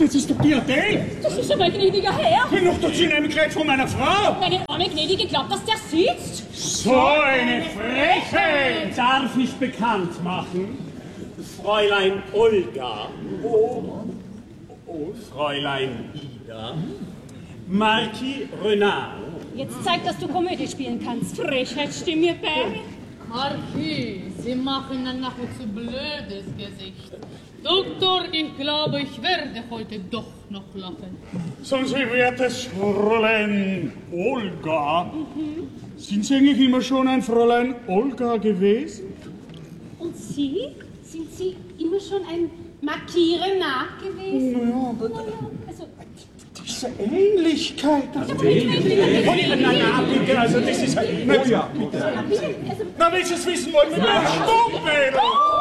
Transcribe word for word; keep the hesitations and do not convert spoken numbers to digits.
das ist doch die Adele. Das ist aber ein gnädiger Herr. Ich bin noch dazu Kleid von meiner Frau. Meine arme Gnädige glaubt, dass der sitzt. So eine Frechheit. Darf ich bekannt machen? Fräulein Olga. Oh, oh Fräulein Ida. Marquis Renard. Jetzt zeig, dass du Komödie spielen kannst. Frechheit, stimm mir bei. Marquis, Sie machen ein nachher zu blödes Gesicht. Doktor, ich glaube, ich werde heute doch noch lachen. Sagen Sie, wertes Fräulein Olga, mhm. Sind Sie eigentlich immer schon ein Fräulein Olga gewesen? Und Sie? Sind Sie immer schon ein Marquis Renard gewesen? Naja, aber naja, also, diese Ähnlichkeit. Das Ähnlichkeit. Na, na, bitte, also das ist halt... Oh ja, bitte. Na, wenn Sie es wissen wollen, mit einem Stummmädel.